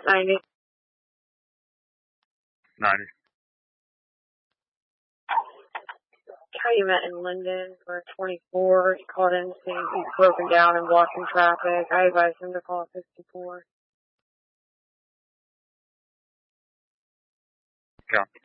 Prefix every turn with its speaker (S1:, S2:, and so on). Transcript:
S1: 90.
S2: 90.
S1: Calumet in Linden for 24. He called in saying he's broken down and blocking traffic. I advised him to call 54.
S2: Yeah.